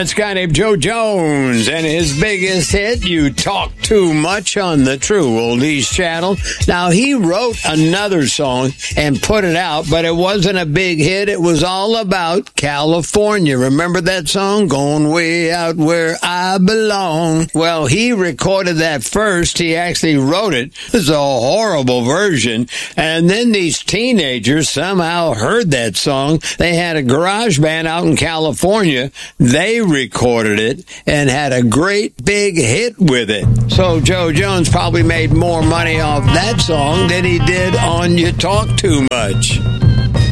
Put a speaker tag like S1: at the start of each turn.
S1: That's a guy named Joe Jones and his biggest hit, You Talk Too Much, on the True Oldies channel. Now, he wrote another song and put it out, but it wasn't a big hit. It was all about California. Remember that song? Going way out where I belong. Well, he recorded that first. He actually wrote it. It's a horrible version. And then these teenagers somehow heard that song. They had a garage band out in California. They recorded it and had a great big hit with it. So Joe Jones probably made more money off that song than he did on You Talk Too Much.